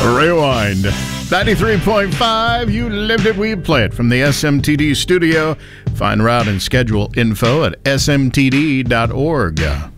Rewind. 93.5, you lived it, we play it from the SMTD studio. Find route and schedule info at smtd.org.